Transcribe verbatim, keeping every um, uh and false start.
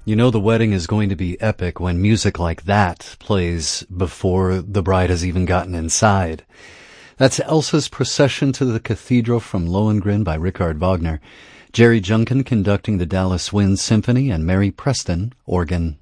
You know the wedding is going to be epic when music like that plays before the bride has even gotten inside. That's Elsa's Procession to the Cathedral from Lohengrin by Richard Wagner. Jerry Junkin conducting the Dallas Wind Symphony, and Mary Preston, organ.